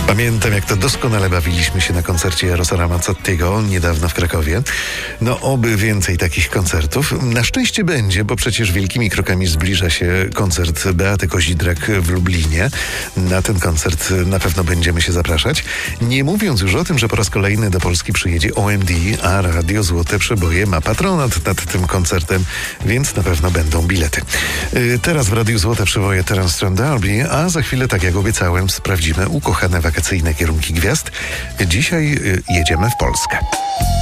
Pamiętam, jak to doskonale bawiliśmy się na koncercie Jarosława Mazzottiego niedawno w Krakowie. No, oby więcej takich koncertów. Na szczęście będzie, bo przecież wielkimi krokami zbliża się koncert Beaty Kozidrak w Lublinie. Na ten koncert na pewno będziemy się zapraszać. Nie mówiąc już o tym, że po raz kolejny do Polski przyjedzie OMD, a Radio Złote Przeboje ma patronat nad tym koncertem, więc na pewno będą bilety. Teraz w Radiu Złote Przeboje Terence D'Arby, a za chwilę, tak jak obiecałem, sprawdzimy ukochane wakacyjne kierunki gwiazd. Dzisiaj jedziemy w Polskę.